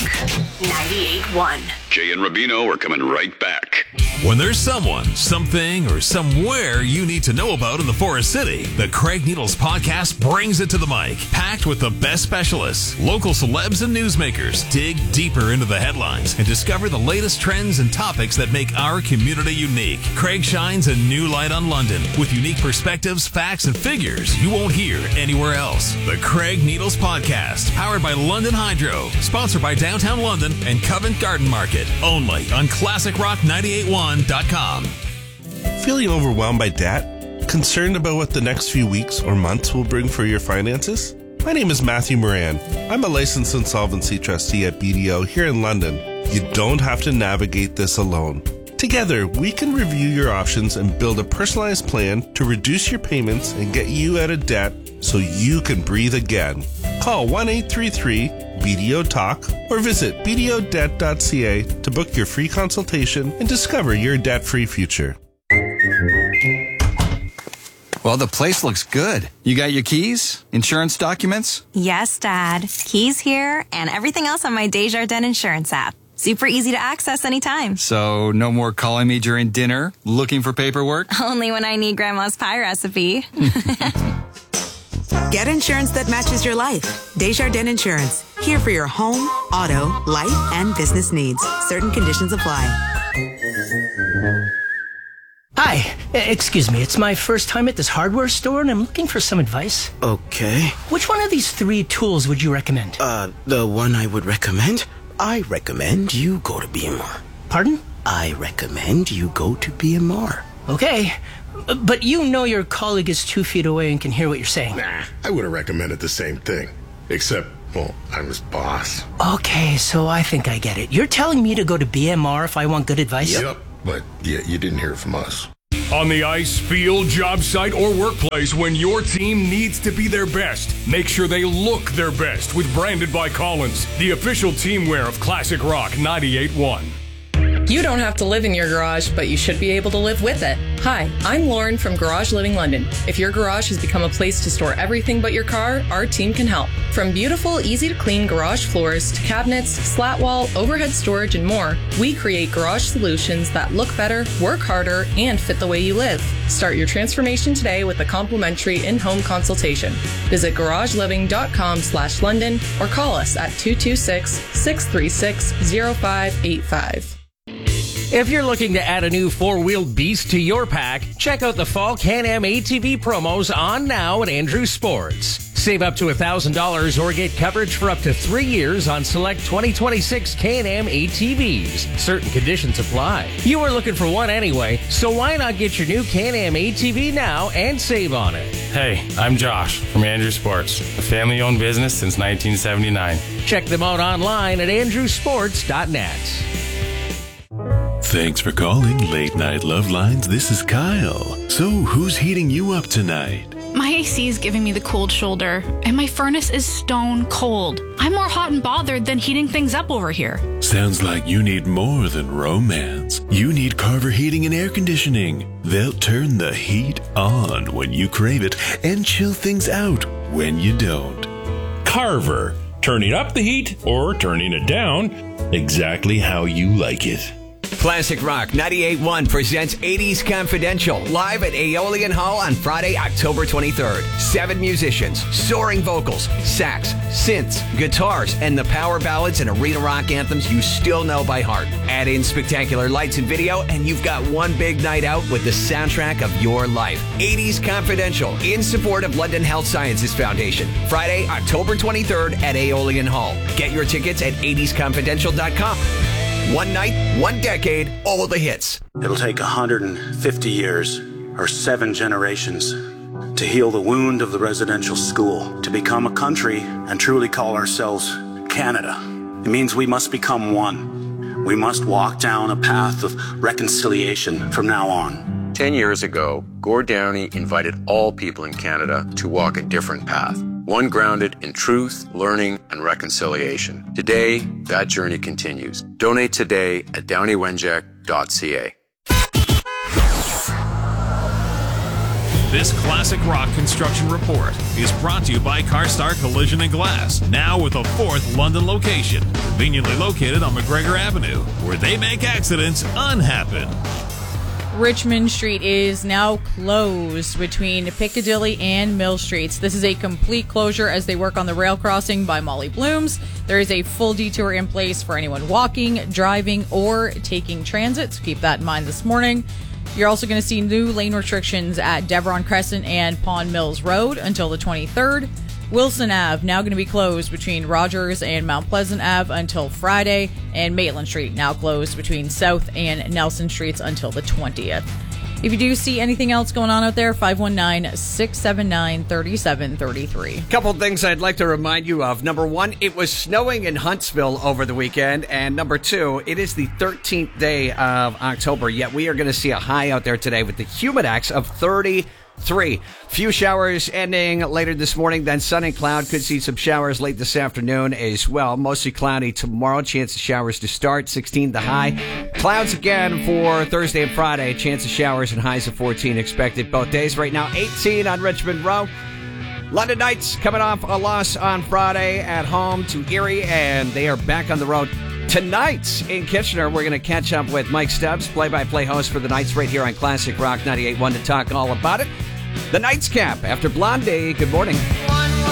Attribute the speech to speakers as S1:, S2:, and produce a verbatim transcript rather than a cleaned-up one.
S1: ninety-eight point one.
S2: Jay and Rubino are coming right back.
S3: When there's someone, something, or somewhere you need to know about in the Forest City, the Craig Needles podcast brings it to the mic. Packed with the best specialists, local celebs and newsmakers, dig deeper into the headlines and discover the latest trends and topics that make our community unique. Craig shines a new light on London with unique perspectives, facts, and figures you won't hear anywhere else. The Craig Needles podcast, powered by London Hydro, sponsored by Downtown London and Covent Garden Market, only on Classic Rock ninety-eight point one dot com.
S4: Feeling overwhelmed by debt? Concerned about what the next few weeks or months will bring for your finances? My name is Matthew Moran. I'm a licensed insolvency trustee at B D O here in London. You don't have to navigate this alone. Together, we can review your options and build a personalized plan to reduce your payments and get you out of debt so you can breathe again. Call one eight three three B D O talk or visit b d o debt dot c a to book your free consultation and discover your debt-free future.
S5: Well, the place looks good. You got your keys? Insurance documents?
S6: Yes, Dad. Keys here and everything else on my Desjardins Insurance app. Super easy to access anytime.
S5: So no more calling me during dinner, looking for paperwork?
S6: Only when I need Grandma's pie recipe.
S7: Get insurance that matches your life. Desjardins Insurance. Here for your home, auto, life, and business needs. Certain conditions apply.
S8: Hi, excuse me. It's my first time at this hardware store and I'm looking for some advice.
S9: Okay.
S8: Which one of these three tools would you recommend?
S9: Uh, the one I would recommend? I recommend you go to B M R.
S8: Pardon?
S9: I recommend you go to B M R.
S8: Okay. But you know your colleague is two feet away and can hear what you're saying.
S10: Nah, I would have recommended the same thing. Except, well, I'm his boss.
S8: Okay, so I think I get it. You're telling me to go to B M R if I want good advice?
S10: Yep, but yeah, you didn't hear it from us.
S11: On the ice, field, job site, or workplace, when your team needs to be their best, make sure they look their best with Branded by Collins, the official teamwear of Classic Rock ninety-eight point one.
S12: You don't have to live in your garage, but you should be able to live with it. Hi, I'm Lauren from Garage Living London. If your garage has become a place to store everything but your car, our team can help. From beautiful, easy-to-clean garage floors to cabinets, slat wall, overhead storage, and more, we create garage solutions that look better, work harder, and fit the way you live. Start your transformation today with a complimentary in-home consultation. Visit garageliving.com slash London or call us at two two six, six three six, zero five eight five.
S13: If you're looking to add a new four-wheeled beast to your pack, check out the Fall Can-Am A T V promos on now at Andrew Sports. Save up to one thousand dollars or get coverage for up to three years on select twenty twenty-six Can-Am A T Vs. Certain conditions apply. You were looking for one anyway, so why not get your new Can-Am A T V now and save on it?
S14: Hey, I'm Josh from Andrew Sports, a family-owned business since nineteen seventy-nine.
S13: Check them out online at andrew sports dot net.
S15: Thanks for calling Late Night Love Lines. This is Kyle. So, who's heating you up tonight?
S16: My A C is giving me the cold shoulder, and my furnace is stone cold. I'm more hot and bothered than heating things up over here.
S15: Sounds like you need more than romance. You need Carver Heating and Air Conditioning. They'll turn the heat on when you crave it and chill things out when you don't.
S17: Carver. Turning up the heat or turning it down exactly how you like it.
S18: Classic Rock ninety-eight point one presents eighties Confidential live at Aeolian Hall on Friday, October twenty-third. Seven musicians, soaring vocals, sax, synths, guitars, and the power ballads and arena rock anthems you still know by heart. Add in spectacular lights and video, and you've got one big night out with the soundtrack of your life. eighties Confidential in support of London Health Sciences Foundation. Friday, October twenty-third at Aeolian Hall. Get your tickets at eighties confidential dot com. One night, one decade, all the hits.
S19: It'll take one hundred fifty years, or seven generations, to heal the wound of the residential school, to become a country and truly call ourselves Canada. It means we must become one. We must walk down a path of reconciliation from now on.
S20: Ten years ago, Gord Downey invited all people in Canada to walk a different path. One grounded in truth, learning, and reconciliation. Today, that journey continues. Donate today at downey wenjack dot c a.
S3: This Classic Rock Construction Report is brought to you by CarStar Collision and Glass, now with a fourth London location, conveniently located on McGregor Avenue, where they make accidents unhappen.
S1: Richmond Street is now closed between Piccadilly and Mill Streets. This is a complete closure as they work on the rail crossing by Molly Blooms. There is a full detour in place for anyone walking, driving, or taking transit, so keep that in mind this morning. You're also going to see new lane restrictions at Deveron Crescent and Pond Mills Road until the twenty-third. Wilson Avenue now going to be closed between Rogers and Mount Pleasant Avenue until Friday, and Maitland Street now closed between South and Nelson Streets until the twentieth. If you do see anything else going on out there, five one nine, six seven nine, three seven three three.
S18: Couple things I'd like to remind you of. Number one, it was snowing in Huntsville over the weekend. And number two, it is the thirteenth day of October, yet we are going to see a high out there today with the Humidex of thirty-three. Few showers ending later this morning, then sun and cloud. Could see some showers late this afternoon as well. Mostly cloudy tomorrow. Chance of showers to start, sixteen the high. Clouds again for Thursday and Friday. Chance of showers and highs of fourteen expected both days. Right now, eighteen on Richmond Row. London Knights coming off a loss on Friday at home to Erie, and they are back on the road tonight in Kitchener. We're going to catch up with Mike Stubbs, play-by-play host for the Knights right here on Classic Rock ninety-eight point one to talk all about it. The Knights cap after Blondie. Good morning.